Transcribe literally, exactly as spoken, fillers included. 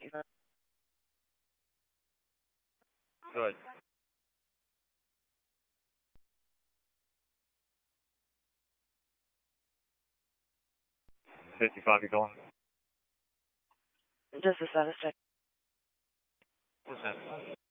Good. fifty-five, you calling? Just a status check. What's that?